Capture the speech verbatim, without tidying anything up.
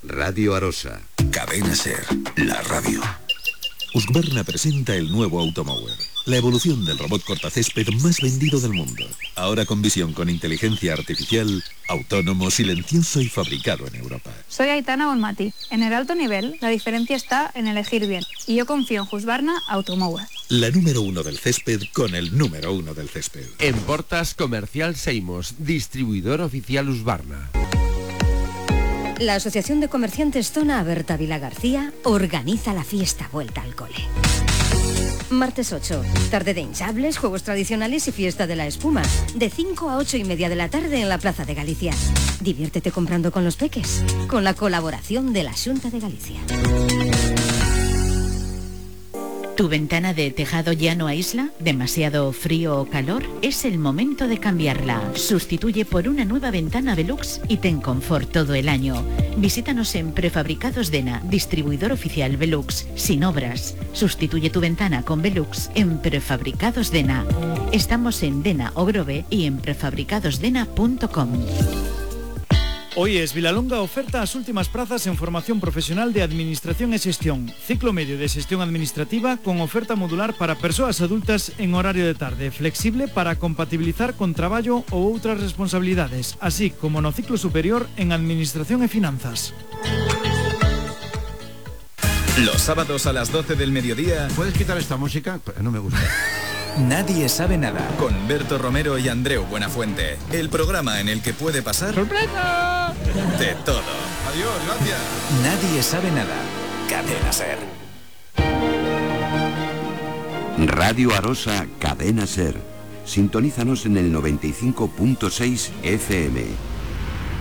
Radio Arosa. Cadena Ser, la radio. Husqvarna presenta el nuevo Automower, la evolución del robot cortacésped más vendido del mundo. Ahora con visión con inteligencia artificial, autónomo, silencioso y fabricado en Europa. Soy Aitana Bonmati. En el alto nivel, la diferencia está en elegir bien. Y yo confío en Husqvarna Automower. La número uno del césped con el número uno del césped. En Portas Comercial Seimos, distribuidor oficial Husqvarna. La Asociación de Comerciantes Zona Aberta Vila García organiza la fiesta Vuelta al Cole. Martes ocho, tarde de hinchables, juegos tradicionales y fiesta de la espuma. De cinco a ocho y media de la tarde en la Plaza de Galicia. Diviértete comprando con los peques, con la colaboración de la Xunta de Galicia. ¿Tu ventana de tejado ya no aísla? ¿Demasiado frío o calor? Es el momento de cambiarla. Sustituye por una nueva ventana Velux y ten confort todo el año. Visítanos en Prefabricados Dena, distribuidor oficial Velux, sin obras. Sustituye tu ventana con Velux en Prefabricados Dena. Estamos en Dena o Grove y en prefabricadosdena punto com. Hoy es Vilalonga oferta as últimas prazas en formación profesional de Administración e Xestión. Ciclo medio de Xestión Administrativa con oferta modular para persoas adultas en horario de tarde, flexible para compatibilizar con traballo ou outras responsabilidades, así como no ciclo superior en Administración e Finanzas. Los sábados a las doce del mediodía... ¿Puedes quitar esta música? No me gusta. Nadie sabe nada, con Berto Romero y Andreu Buenafuente. El programa en el que puede pasar... ¡Sorpresa! De todo. Adiós, gracias. Nadie sabe nada. Cadena Ser. Radio Arosa, Cadena Ser. Sintonízanos en el noventa y cinco punto seis F M.